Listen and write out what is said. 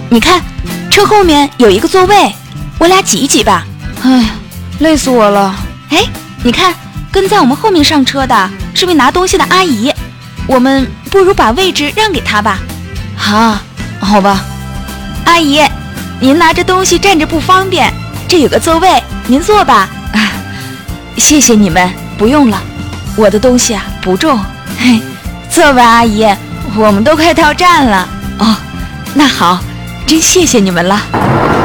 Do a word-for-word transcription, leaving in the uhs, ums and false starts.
你看，车后面有一个座位，我俩挤一挤吧。 哎，累死我了。 哎，你看，跟在我们后面上车的是位拿东西的阿姨，我们不如把位置让给她吧。 啊，好吧。 阿姨，您拿着东西站着不方便，这有个座位，您坐吧。 啊，谢谢你们，不用了，我的东西啊不重。 嘿，坐吧，阿姨，我们都快到站了。 哦，那好，真谢谢你们了。